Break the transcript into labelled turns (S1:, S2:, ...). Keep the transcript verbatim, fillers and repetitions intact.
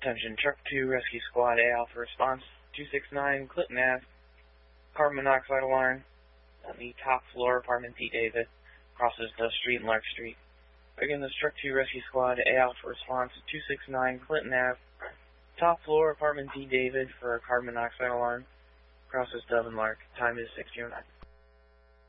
S1: Attention, Truck two Rescue Squad A Alpha response, two six nine Clinton Ave, carbon monoxide alarm on the top floor, apartment D David, crosses the street and Lark Street. Again, this Truck two Rescue Squad A Alpha response, two six nine Clinton Ave, top floor, apartment D David for a carbon monoxide alarm, crosses Dove and Lark. Time is six oh nine.